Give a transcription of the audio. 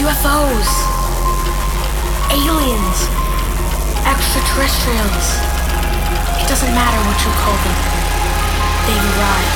UFOs, aliens, extraterrestrials. It doesn't matter what you call them. They've arrived.